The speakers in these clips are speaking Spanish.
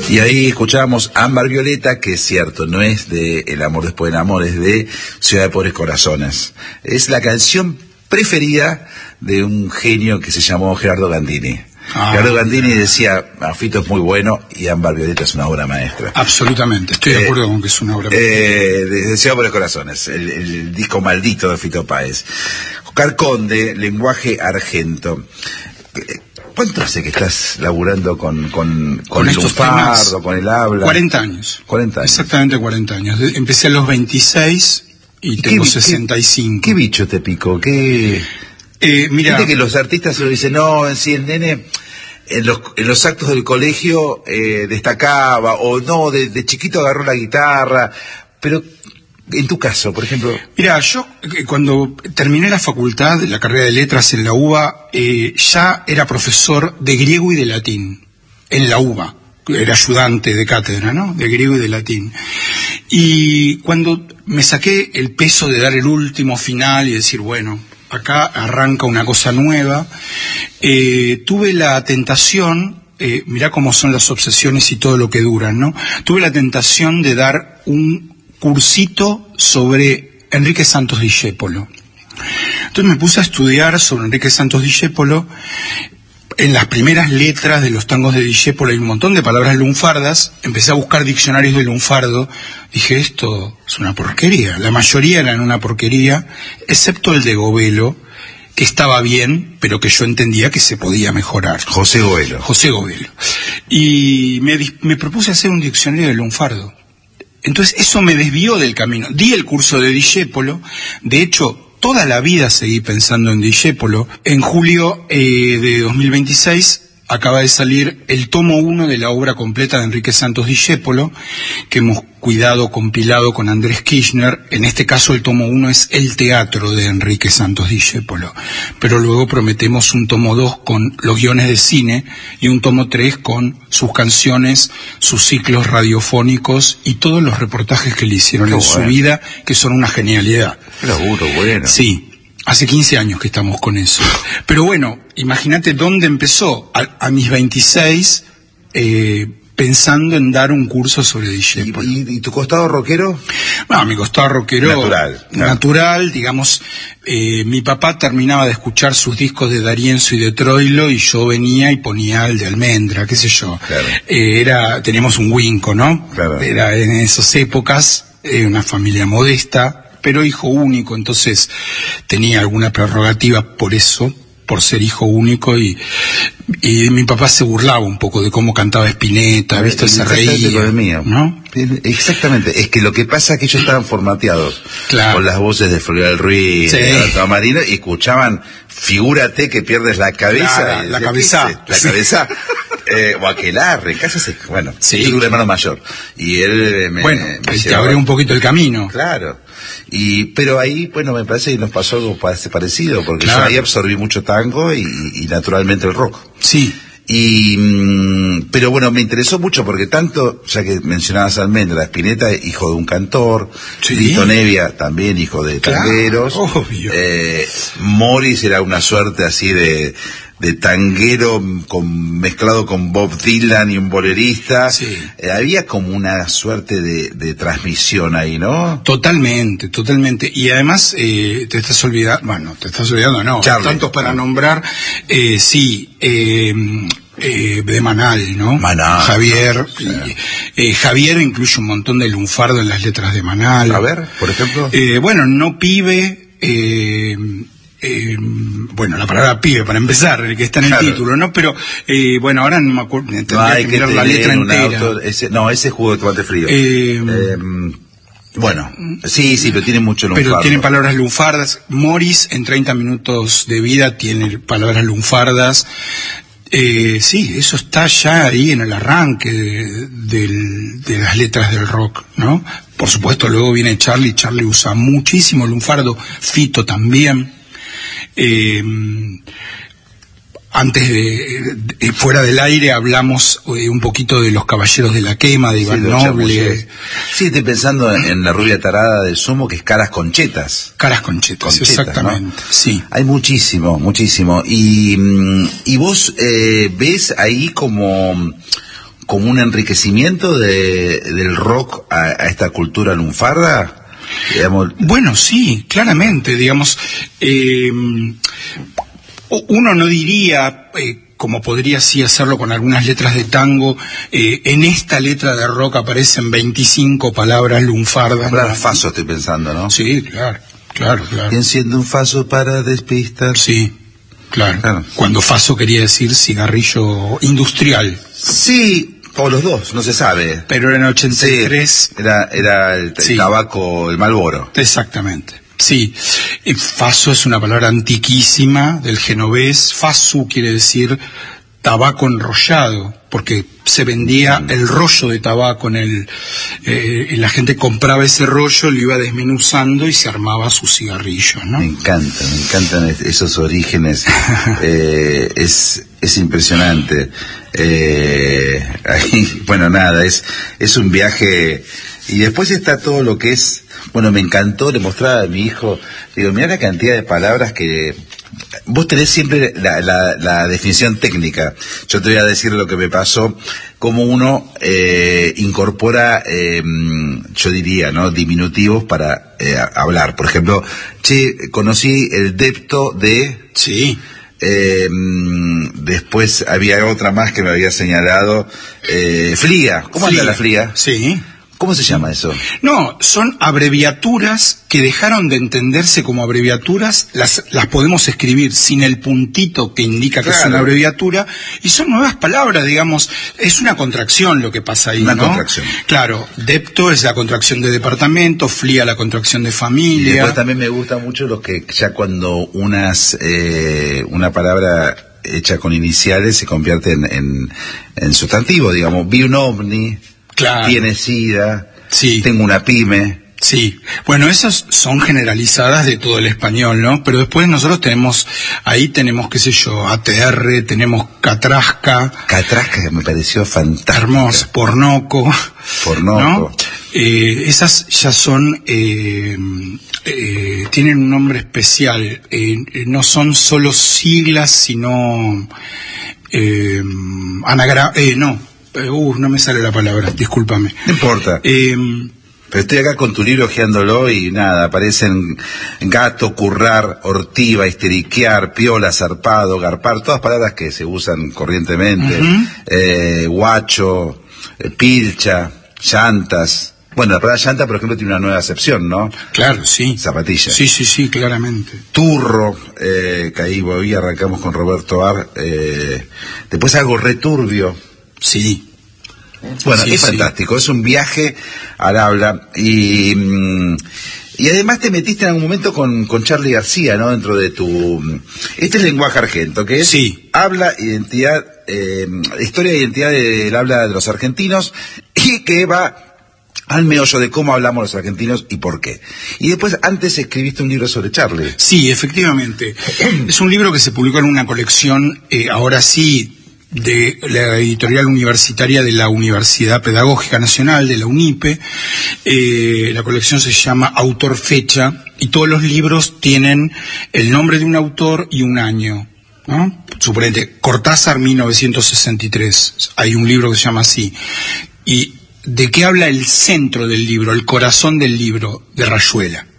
Y ahí escuchábamos Ámbar Violeta, que es cierto, no es de El amor después del amor, es de Ciudad de Pobres Corazones. Es la canción preferida de un genio que se llamó Gerardo Gandini. Gerardo Gandini decía, Fito es muy bueno y Ámbar Violeta es una obra maestra. Absolutamente, estoy de acuerdo con que es una obra maestra. De Ciudad de Pobres Corazones, el disco maldito de Fito Páez. Oscar Conde, Lenguaje Argento. ¿Cuánto hace que estás laburando con el lunfardo, con el habla? 40 años. 40 años. Exactamente 40 años. Empecé a los 26 y tengo 65. ¿Qué bicho te picó? Mira, viste que los artistas se lo dicen, no, si el nene en los actos del colegio destacaba, o no, de chiquito agarró la guitarra, pero en tu caso, por ejemplo... Mira, yo cuando terminé la facultad, la carrera de letras en la UBA, ya era profesor de griego y de latín, en la UBA, era ayudante de cátedra, ¿no?, de griego y de latín. Y cuando me saqué el peso de dar el último final y decir, bueno, acá arranca una cosa nueva, tuve la tentación, mirá cómo son las obsesiones y todo lo que duran, ¿no? Tuve la tentación de dar un cursito sobre Enrique Santos Discépolo. Entonces me puse a estudiar sobre Enrique Santos Discépolo. En las primeras letras de los tangos de Discépolo hay un montón de palabras lunfardas. Empecé a buscar diccionarios de lunfardo. Dije, esto es una porquería. La mayoría eran una porquería, excepto el de Govelo, que estaba bien, pero que yo entendía que se podía mejorar. José Govelo. Y me propuse hacer un diccionario de lunfardo. Entonces eso me desvió del camino. Di el curso de Discépolo, de hecho toda la vida seguí pensando en Discépolo. En julio de 2026 acaba de salir el tomo 1 de la obra completa de Enrique Santos Discépolo, que hemos cuidado, compilado con Andrés Kirchner. En este caso el tomo 1 es el teatro de Enrique Santos Discépolo, pero luego prometemos un tomo 2 con los guiones de cine y un tomo 3 con sus canciones, sus ciclos radiofónicos y todos los reportajes que le hicieron en su vida, que son una genialidad. Bueno. Sí. Hace 15 años que estamos con eso. Pero bueno, imagínate dónde empezó. A mis 26, pensando en dar un curso sobre Discépolo. ¿Y tu costado rockero? No, mi costado rockero... Natural, digamos. Mi papá terminaba de escuchar sus discos de D'Arienzo y de Troilo, y yo venía y ponía el de Almendra, qué sé yo. Claro. Teníamos un Winco, ¿no? Claro. Era en esas épocas, una familia modesta, pero hijo único, entonces tenía alguna prerrogativa por eso, por ser hijo único, y mi papá se burlaba un poco de cómo cantaba Spinetta, ¿viste? Se reía, con el mío, ¿no? Exactamente, es que lo que pasa es que ellos estaban formateados con las voces de Florial Ruiz, de Alberto Marino, y escuchaban, figúrate que pierdes la cabeza. La cabeza. O Aquelarre, en casa bueno, yo tuve un hermano mayor, y él me te abrió un poquito el camino. Claro. Pero ahí, bueno, me parece que nos pasó algo parecido, porque yo ahí absorbí mucho tango y naturalmente el rock. Sí. Pero bueno, me interesó mucho porque tanto, ya que mencionabas a Almendra, Spinetta, hijo de un cantor, Lito Nevia, también hijo de tangueros, obvio. Morris era una suerte así de tanguero mezclado con Bob Dylan y un bolerista. Había como una suerte de transmisión ahí, ¿no? Totalmente. Y además te estás olvidando, no, Charlie. Tantos para nombrar, de Manal, ¿no? Manal. Javier. Javier incluye un montón de lunfardo en las letras de Manal. A ver, por ejemplo. No pibe, la palabra pibe para empezar, el que está en el título, ¿no? Pero ahora no me acuerdo, tendría que mirar la letra entera. Ese jugo de tomate frío. Pero tiene mucho lunfardo. Pero tiene palabras lunfardas. Morris en 30 minutos de vida tiene palabras lunfardas. Eso está ya ahí en el arranque de las letras del rock, ¿no? Por supuesto, luego viene Charlie usa muchísimo lunfardo, Fito también. Antes de fuera del aire hablamos un poquito de Los Caballeros de la Quema, de Iván Noble. Sí, estoy pensando en La Rubia Tarada del Sumo, que es Caras Conchetas. Caras Conchetas, exactamente, ¿no? Sí. Hay muchísimo. Y vos ves ahí como como un enriquecimiento del rock a esta cultura lunfarda? Digamos. Bueno, sí, claramente, digamos, uno no diría, como podría sí hacerlo con algunas letras de tango, en esta letra de rock aparecen 25 palabras lunfardas. Palabras faso estoy pensando, ¿no? Sí, claro. Enciende un faso para despistar. Sí, claro. Cuando faso quería decir cigarrillo industrial. Sí. O los dos, no se sabe. Pero en el 83... Sí, era el tabaco, el Marlboro. Exactamente, sí. Faso es una palabra antiquísima del genovés. Fasu quiere decir tabaco enrollado, porque se vendía el rollo de tabaco la gente compraba ese rollo, lo iba desmenuzando y se armaba su cigarrillo, ¿no? Me encantan esos orígenes. Es impresionante. Bueno, nada, es un viaje. Y después está todo lo que es. Bueno, me encantó, le mostraba a mi hijo, digo, mirá la cantidad de palabras que vos tenés siempre la definición técnica. Yo te voy a decir lo que me pasó, cómo uno incorpora, yo diría, ¿no?, diminutivos para hablar. Por ejemplo, conocí el depto de... Sí. Después había otra más que me había señalado, FLIA. ¿Cómo anda la FLIA? Sí. ¿Cómo se llama eso? No, son abreviaturas que dejaron de entenderse como abreviaturas, las podemos escribir sin el puntito que indica que es una abreviatura, y son nuevas palabras, digamos, es una contracción lo que pasa ahí, una ¿no? Contracción. Claro, depto es la contracción de departamento, FLIA la contracción de familia. Y después también me gusta mucho los que ya cuando una palabra hecha con iniciales se convierte en sustantivo, digamos, vi un ovni. Claro. Tiene SIDA, sí. Tengo una pyme. Sí, bueno, esas son generalizadas de todo el español, ¿no? Pero después nosotros tenemos, qué sé yo, ATR, tenemos catrasca. Catrasca que me pareció fantástica. Hermoso, pornoco. ¿No? Esas ya son, tienen un nombre especial, no son solo siglas, sino no me sale la palabra, discúlpame. No importa. Pero estoy acá con tu libro hojeándolo y nada, aparecen gato, currar, ortiva, histeriquear, piola, zarpado, garpar, todas palabras que se usan corrientemente. Guacho, pilcha, llantas. Bueno, la palabra llanta, por ejemplo, tiene una nueva acepción, ¿no? Claro, sí. Zapatilla. Sí, claramente. Turro, que ahí hoy arrancamos con Roberto Ar. Después algo returbio. Sí. Bueno, es fantástico, es un viaje al habla y además te metiste en algún momento con Charly García, ¿no? Dentro de este lenguaje argento, que es habla, identidad, historia e identidad del habla de los argentinos, y que va al meollo de cómo hablamos los argentinos y por qué. Y después, antes escribiste un libro sobre Charly. Sí, efectivamente. Es un libro que se publicó en una colección, ahora sí, de la editorial universitaria de la Universidad Pedagógica Nacional, de la UNIPE. La colección se llama Autor Fecha, y todos los libros tienen el nombre de un autor y un año, ¿no? Suponete, Cortázar, 1963. Hay un libro que se llama así. ¿Y de qué habla el centro del libro, el corazón del libro? De Rayuela,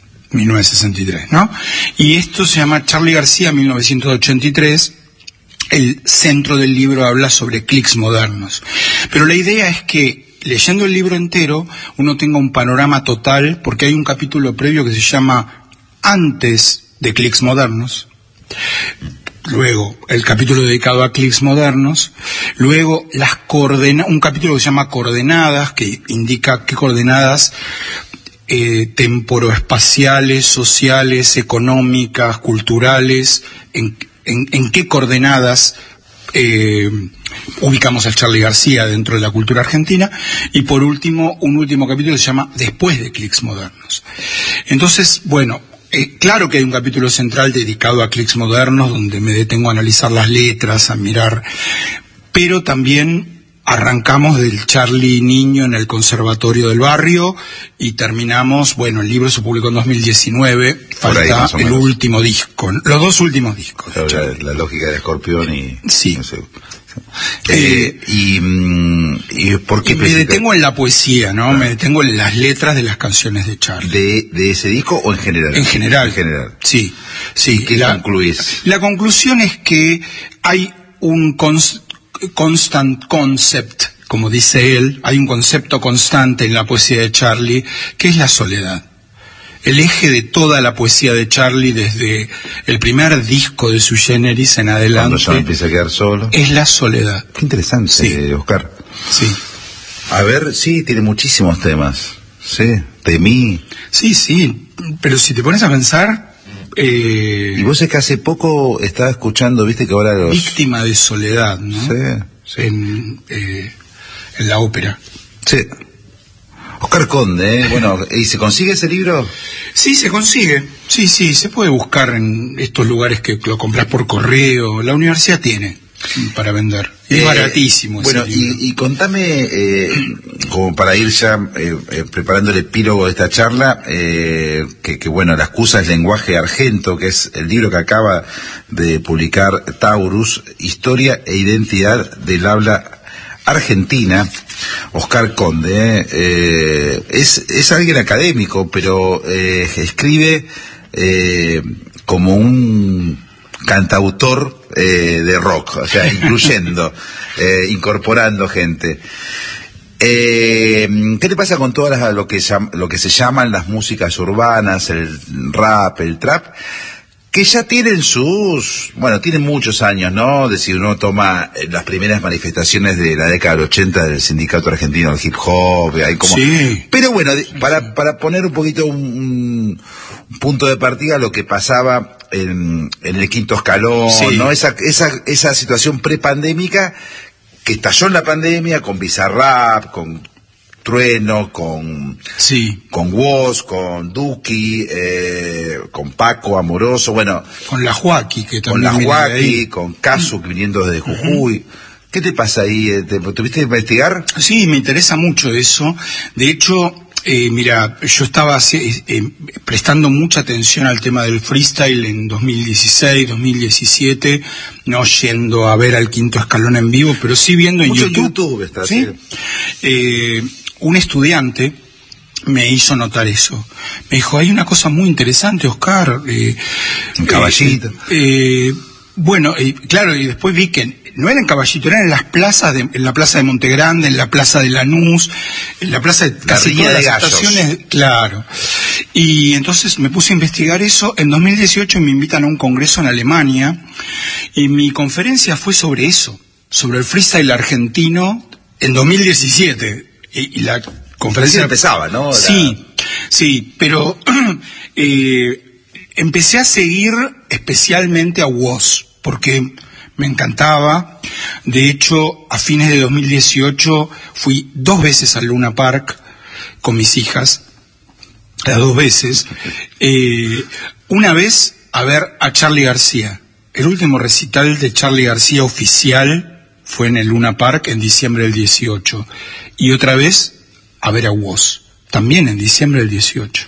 1963, ¿no? Y esto se llama Charly García, 1983. El centro del libro habla sobre clics modernos. Pero la idea es que, leyendo el libro entero, uno tenga un panorama total, porque hay un capítulo previo que se llama Antes de clics modernos. Luego, el capítulo dedicado a clics modernos. Luego, un capítulo que se llama Coordenadas, que indica qué coordenadas temporoespaciales, sociales, económicas, culturales, en qué coordenadas ubicamos a Charly García dentro de la cultura argentina. Y por último, un último capítulo que se llama Después de clics modernos. Entonces, bueno, claro que hay un capítulo central dedicado a clics modernos, donde me detengo a analizar las letras, a mirar, pero también arrancamos del Charly niño en el conservatorio del barrio y terminamos, bueno, el libro se publicó en 2019, falta el último disco, los dos últimos discos. La lógica de Escorpión y... Sí. No sé. ¿Y por qué? Y me detengo en la poesía, ¿no? Me detengo en las letras de las canciones de Charlie. ¿De ese disco o en general? En general. En general. Sí, sí. ¿Qué concluís? La conclusión es que hay un constant concept, como dice él, hay un concepto constante en la poesía de Charlie, que es la soledad. El eje de toda la poesía de Charlie, desde el primer disco de Sui Generis en adelante, cuando ya empieza a quedar solo, es la soledad. Qué interesante, sí. Oscar. Sí. A ver, sí, tiene muchísimos temas. Sí, de mí. Sí, pero si te pones a pensar... Y vos es que hace poco estaba escuchando, viste que ahora los... Víctima de soledad, ¿no? Sí. En la ópera. Sí. Oscar Conde, bueno, ¿y se consigue ese libro? Sí, se consigue. Sí, se puede buscar en estos lugares que lo compras por correo. La universidad tiene para vender. Es baratísimo. Bueno, y contame, como para ir ya preparando el epílogo de esta charla, que bueno, La excusa es lenguaje argento, que es el libro que acaba de publicar Taurus, Historia e Identidad del Habla Argentina. Oscar Conde es alguien académico, pero escribe como un cantautor de rock, o sea, incluyendo, incorporando gente. ¿Qué te pasa con todas lo que se llaman las músicas urbanas, el rap, el trap? Que ya tienen tienen muchos años, ¿no? De si uno toma las primeras manifestaciones de la década del 80 del Sindicato Argentino del Hip Hop, hay como... Sí. Pero bueno, para poner un poquito un punto de partida, lo que pasaba en el quinto escalón, sí, ¿no? Esa situación prepandémica que estalló en la pandemia con Bizarrap, con Trueno, con Woz, con Duki, con Paco Amoroso, bueno, con la Joaquí, que con también la Joaquí, con Casu, viniendo desde Jujuy. ¿Qué te pasa ahí? ¿Tuviste que investigar? Sí, me interesa mucho eso. De hecho, mira, yo estaba prestando mucha atención al tema del freestyle en 2016, 2017, no yendo a ver al quinto escalón en vivo, pero sí viendo en YouTube. Está, ¿sí? Un estudiante me hizo notar eso. Me dijo, hay una cosa muy interesante, Oscar. Un Caballito. Bueno, claro, y después vi que no era en Caballito, eran en las plazas, en la plaza de Montegrande, en la plaza de Lanús, en la plaza de casi todas las estaciones, claro. Y entonces me puse a investigar eso. En 2018 me invitan a un congreso en Alemania, y mi conferencia fue sobre eso, sobre el freestyle argentino en 2017. Y la conferencia empezaba, ¿no? Sí, pero empecé a seguir especialmente a Woz, porque me encantaba. De hecho, a fines de 2018 fui 2 veces al Luna Park con mis hijas, las 2 veces. Una vez a ver a Charly García. El último recital de Charly García oficial fue en el Luna Park en diciembre del 18. Y otra vez a ver a Woz, también en diciembre del 18.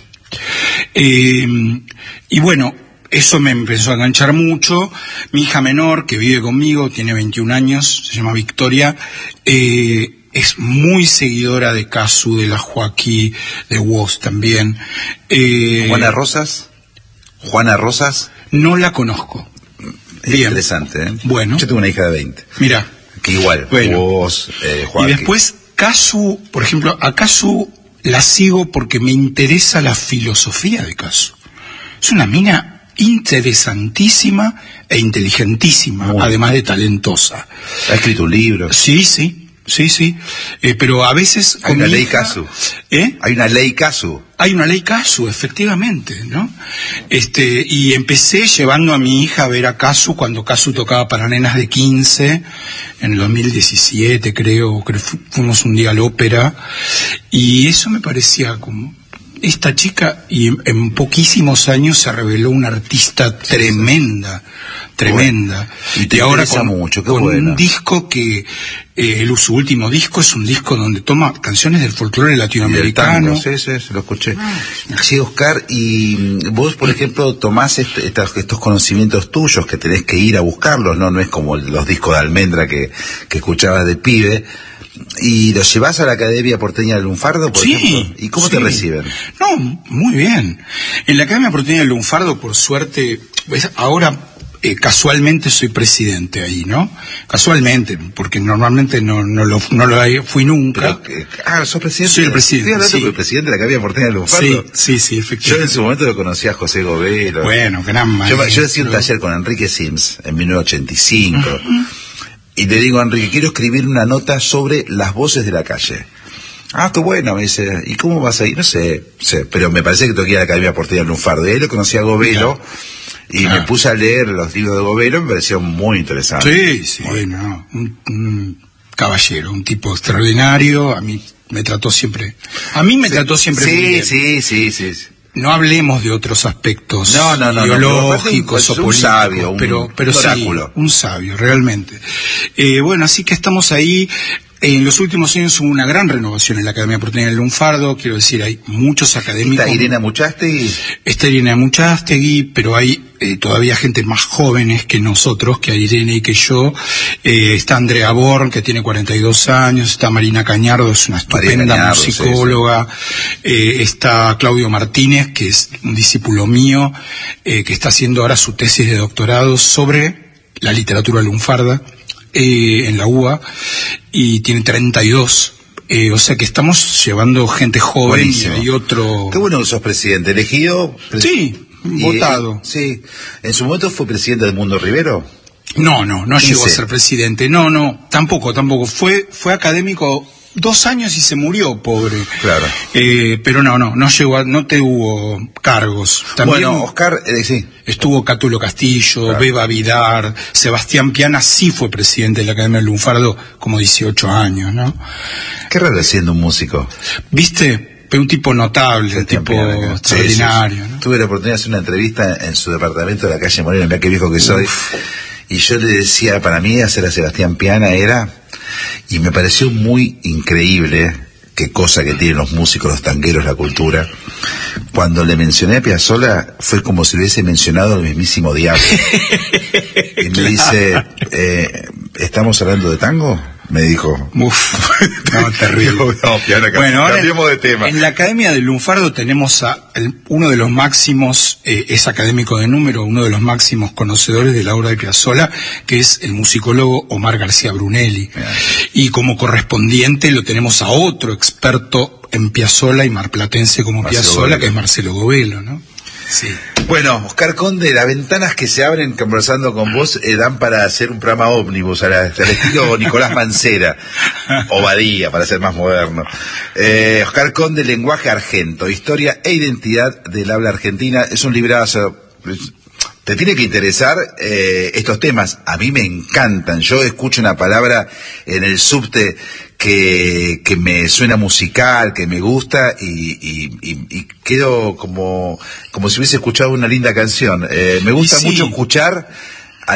Y bueno, eso me empezó a enganchar mucho. Mi hija menor, que vive conmigo, tiene 21 años, se llama Victoria, es muy seguidora de Casu, de la Joaquí, de Woz también. ¿Juana Rosas? ¿Juana Rosas? No la conozco. Bien. Interesante, ¿eh? Bueno. Yo tengo una hija de 20. Mira. Que igual, bueno. Woz, Joaquí. Y después Casu, por ejemplo, a Casu la sigo porque me interesa la filosofía de Casu. Es una mina interesantísima e inteligentísima, además de talentosa. ¿Ha escrito un libro? Sí. Pero a veces... Hay una ley Casu. Hay una ley Casu. Hay una ley Casu, efectivamente, ¿no? Y empecé llevando a mi hija a ver a Casu cuando Casu tocaba para nenas de 15, en el 2017 creo fuimos un día a la ópera, y eso me parecía como... Esta chica, y en poquísimos años se reveló una artista tremenda. Bueno, y ahora con un disco que su último disco es un disco donde toma canciones del folclore latinoamericano. Sí, lo escuché. Sí, Oscar, y vos, por ejemplo, tomás estos conocimientos tuyos que tenés que ir a buscarlos, no es como los discos de Almendra que escuchabas de pibe. ¿Y los llevas a la Academia Porteña del Lunfardo, por ejemplo? ¿Y cómo te reciben? No, muy bien. En la Academia Porteña del Lunfardo, por suerte, ahora casualmente soy presidente ahí, ¿no? Casualmente, porque normalmente no lo fui nunca. ¿Sos presidente? Soy el presidente. Estoy hablando del presidente de la Academia Porteña del Lunfardo. Sí, efectivamente. Yo en su momento lo conocí a José Govelo. Bueno, gran maestro. Yo hacía un taller con Enrique Sims en 1985. Y le digo a Enrique, quiero escribir una nota sobre las voces de la calle. Ah, qué bueno, me dice. ¿Y cómo vas ahí? No sé, pero me parece que tengo que ir a la Academia Porteña del Lunfardo. Y ahí lo conocí a Govelo. Y me puse a leer los libros de Govelo, me pareció muy interesante. Sí, no, un caballero, un tipo extraordinario. A mí me trató siempre bien. Sí. No hablemos de otros aspectos ideológicos o políticos, sabio, pero sí, un sabio, realmente. Bueno, así que estamos ahí. En los últimos años hubo una gran renovación en la Academia Porteña del Lunfardo, quiero decir, hay muchos académicos. ¿Está Irene Muchastegui? Está Irene Muchastegui, pero hay todavía gente más jóvenes que nosotros, que Irene y que yo. Está Andrea Born, que tiene 42 años, está Marina Cañardo, es una estupenda musicóloga, está Claudio Martínez, que es un discípulo mío, que está haciendo ahora su tesis de doctorado sobre la literatura lunfarda, en la UBA, y tiene 32. O sea que estamos llevando gente joven. Buenísimo. Y hay otro... Qué bueno que sos presidente, elegido. Sí, votado. Sí. ¿En su momento fue presidente del Mundo Rivero? No llegó a ser presidente. No, tampoco. Fue académico 2 años y se murió, pobre. Claro. Pero no llegó no tuvo cargos. También bueno, Oscar, sí. Estuvo Cátulo Castillo, claro. Beba Vidar, Sebastián Piana sí fue presidente de la Academia del Lunfardo como 18 años, ¿no? ¿Qué raro siendo un músico? ¿Viste? Un tipo notable, un tipo extraordinario. Sí. ¿No? Tuve la oportunidad de hacer una entrevista en su departamento de la calle Moreno, mirá qué viejo que soy. Y yo le decía, para mí hacer a Sebastián Piana era... Y me pareció muy increíble, qué cosa que tienen los músicos, los tangueros, la cultura. Cuando le mencioné a Piazzolla, fue como si le hubiese mencionado al mismísimo diablo. Y me dice, ¿estamos hablando de tango? Me dijo. Uf, no, terrible. Piana, bueno, cambiemos de tema. En la Academia del Lunfardo tenemos a uno de los máximos, es académico de número, uno de los máximos conocedores de la obra de Piazzolla, que es el musicólogo Omar García Brunelli. Bien. Y como correspondiente lo tenemos a otro experto en Piazzolla y marplatense como Piazzolla, que es Marcelo Govelo, ¿no? Sí. Bueno, Oscar Conde, las ventanas que se abren conversando con vos dan para hacer un programa ómnibus al estilo Nicolás Mancera o Badía, para ser más moderno. Oscar Conde, Lenguaje Argento, Historia e Identidad del Habla Argentina. Es un librazo. Te tiene que interesar estos temas. A mí me encantan. Yo escucho una palabra en el subte que me suena musical, que me gusta y quedo como si hubiese escuchado una linda canción. Me gusta mucho escuchar a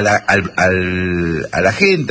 la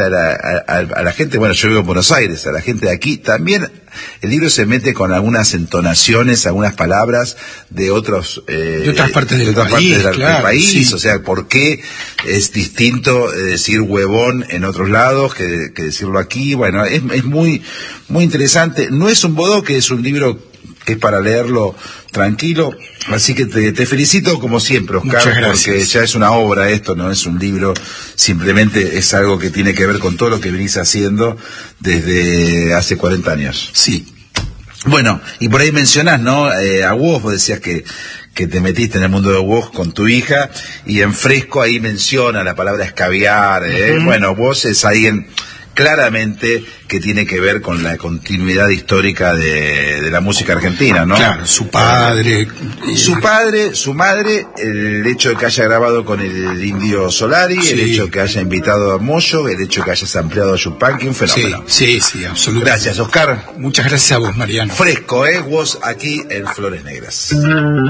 gente, bueno, yo vivo en Buenos Aires, a la gente de aquí. También el libro se mete con algunas entonaciones, algunas palabras de otras partes del país, o sea, ¿por qué es distinto decir huevón en otros lados que decirlo aquí? Bueno, es muy muy interesante. No es un bodoque, es un libro que es para leerlo tranquilo, así que te felicito como siempre, Oscar, porque ya es una obra esto, no es un libro, simplemente es algo que tiene que ver con todo lo que venís haciendo desde hace 40 años. Sí. Bueno, y por ahí mencionás, ¿no? A vos decías que te metiste en el mundo de vos con tu hija, y en Fresco ahí menciona la palabra escabiar, Bueno, vos es alguien claramente que tiene que ver con la continuidad histórica de la música argentina, ¿no? Claro, su padre, su madre, el hecho de que haya grabado con el Indio Solari, el hecho de que haya invitado a Moyo, el hecho de que hayas ampliado a Yupanqui, un fenómeno. Sí, absolutamente. Gracias, Oscar. Muchas gracias a vos, Mariano. Fresco, vos aquí en Flores Negras.